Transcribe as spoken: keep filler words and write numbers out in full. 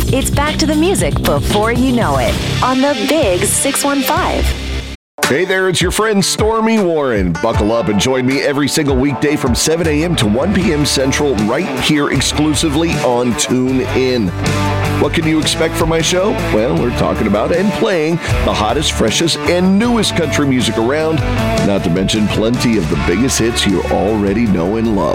It's back to the music before you know it on the Big six one five. Hey there, it's your friend Stormy Warren. Buckle up and join me every single weekday from seven a.m. to one p.m. Central right here exclusively on TuneIn. What can you expect from my show? Well, we're talking about and playing the hottest, freshest, and newest country music around, not to mention plenty of the biggest hits you already know and love.